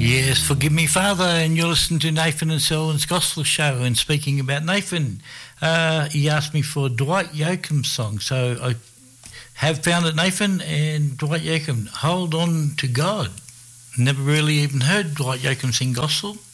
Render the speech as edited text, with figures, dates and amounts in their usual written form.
Yes, forgive me, Father, and you're listening to Nathan and Selwyn's Gospel Show. And speaking about Nathan, he asked me for a Dwight Yoakam song, so I have found it, Nathan, and Dwight Yoakam, Hold On To God. Never really even heard Dwight Yoakam sing gospel.